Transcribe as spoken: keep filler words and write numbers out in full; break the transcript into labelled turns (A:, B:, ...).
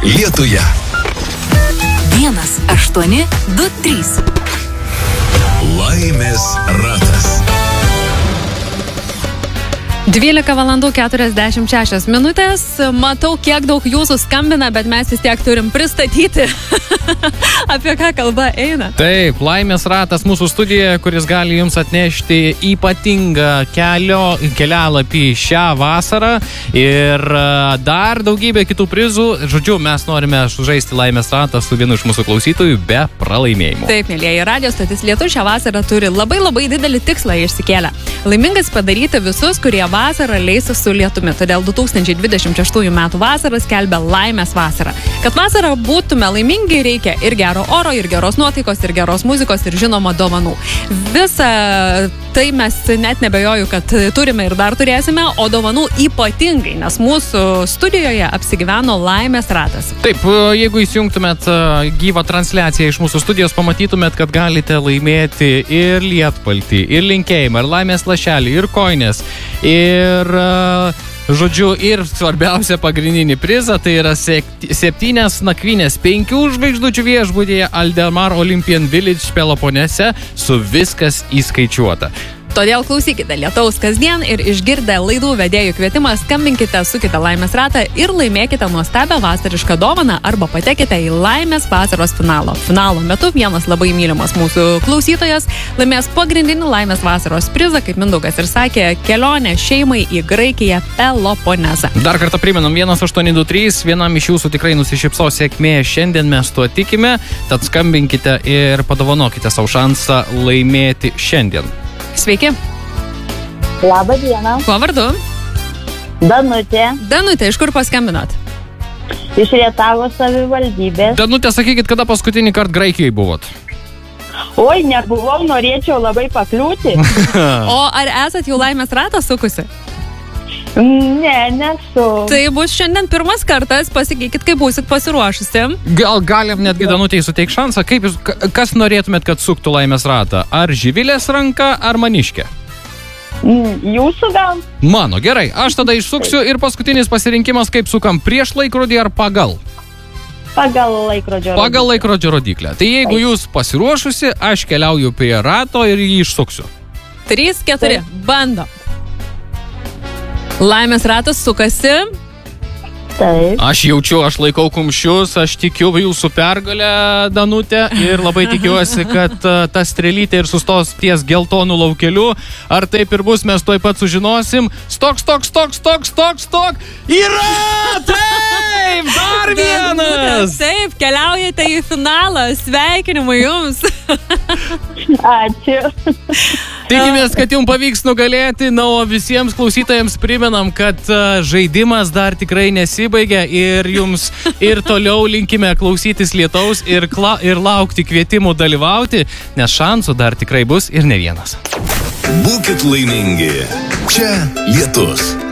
A: Lietuje.
B: Vienas, aštuoni, du, trys.
A: Laimės ratas.
C: dvylika valandų keturiasdešimt šešios minutės. Matau, kiek daug jūsų skambina, bet mes vis tiek turim pristatyti, apie ką kalba eina.
D: Taip, laimės ratas mūsų studijoje, kuris gali jums atnešti ypatingą kelio, kelialapį šią vasarą ir dar daugybę kitų prizų. Žodžiu, mes norime sužaisti laimės ratą su vienu iš mūsų klausytojų be pralaimėjimų.
C: Taip, mėlyjeji, radio stotis Lietus šią vasarą turi labai labai didelį tikslą išsikėlę. Laimingas padaryti visus, kurie vasarą leisi su lietumi. Todėl du tūkstančiai dvidešimt šeštųjų metų vasarą skelbia laimės vasarą. Kad vasarą būtume laimingi, reikia ir gero oro, ir geros nuotaikos, ir geros muzikos, ir žinoma dovanų. Visą tai mes net nebejoju, kad turime ir dar turėsime, o dovanų ypatingai, nes mūsų studijoje apsigyveno laimės ratas.
D: Taip, jeigu įsijungtumėt gyvą transliaciją iš mūsų studijos, pamatytumėt, kad galite laimėti ir lietpaltį, ir linkėjimą, ir laimės lašelį, ir koinės, ir, žodžiu, ir svarbiausia pagrindinį prizą, tai yra septynias nakvynės penkių žvaigždučių viešbutyje Aldemar Olympian Village Peloponese su viskas įskaičiuota.
C: Todėl klausykite Lietaus kasdien ir išgirdę laidų vedėjų kvietimą skambinkite, sukite laimės ratą ir laimėkite nuostabią vasarišką dovaną arba patekite į laimės vasaros finalo. Finalo metu vienas labai mylimas mūsų klausytojas laimės pagrindinį laimės vasaros prizą, kaip Mindaugas ir sakė, kelionę šeimai į Graikiją Peloponesą.
D: Dar kartą priminam, vienas aštuoni du trys, vienam iš jūsų tikrai nusišypso sėkmė, šiandien mes tuo tikime, tad skambinkite ir padovanokite savo šansą laimėti šiandien.
C: Sveiki.
E: Labą dieną.
C: Kuo vardu?
E: Danutė.
C: Danutė, iš kur paskambinot?
E: Iš Rietavo savivaldybės.
D: Danutė, sakykit, kada paskutinį kartą Graikijai buvot?
E: Oi, nebuvau, norėčiau labai pakliūti.
C: O ar esat jau laimės ratą sukusi?
E: Ne, nesu.
C: Tai bus šiandien pirmas kartas, pasakykit, kaip būsit pasiruošusi.
D: Gal galim netgi Danutei suteik šansą, kaip jūs, kas norėtumėt, kad suktų laimės ratą? Ar Živilės ranka, ar Maniškė?
E: Jūsų gal?
D: Mano, gerai, aš tada išsuksiu ir paskutinis pasirinkimas, kaip sukam, prieš laikrodį ar pagal?
E: Pagal laikrodžio rodiklę.
D: Pagal laikrodžio rodiklę. Tai jeigu jūs pasiruošusi, aš keliauju prie rato ir jį išsuksiu.
C: Trys, keturi, bandom. Laimės ratas sukasi.
E: Taip.
D: Aš jaučiu, aš laikau kumščius, aš tikiu jūsų pergalę, Danutė, ir labai tikiuosi, kad uh, ta strėlytė ir sustos ties geltonų laukeliu. Ar taip ir bus, mes tuoj pat sužinosim. Stok, stok, stok, stok, stok, stok. Yra! Taip! Dar vienas!
C: Taip, keliaujate į finalą. Sveikinimai jums.
E: Ačiū.
D: Tikimės, kad jums pavyks nugalėti. Na, o visiems klausytojams primenam, kad uh, žaidimas dar tikrai nesibaigia ir jums ir toliau linkime klausytis Lietaus ir, kla, ir laukti kvietimų dalyvauti, nes šansų dar tikrai bus ir ne vienas.
A: Būkit laimingi. Čia Lietus.